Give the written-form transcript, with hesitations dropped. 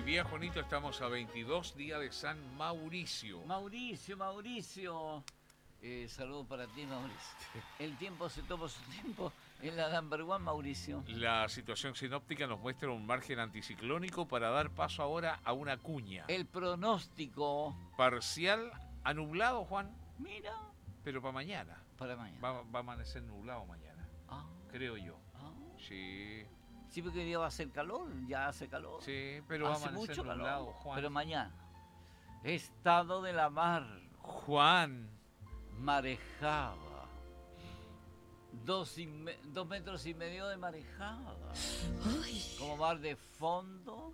día, Juanito, estamos a 22 días de San Mauricio. Mauricio. Saludos para ti, Mauricio. El tiempo se toma su tiempo en la number one, Mauricio. La situación sinóptica nos muestra un margen anticiclónico para dar paso ahora a una cuña. El pronóstico. Parcial a nublado, Juan, Mira. pero para mañana. Para mañana. Va a amanecer nublado mañana, creo yo. Sí. Sí, porque hoy día va a hacer calor, ya hace calor. Sí, pero va a hace amanecer mucho nublado, calor, Juan. pero mañana. Estado de la mar. Juan. Marejada. 2,5 metros de marejada. Uy. Como mar de fondo.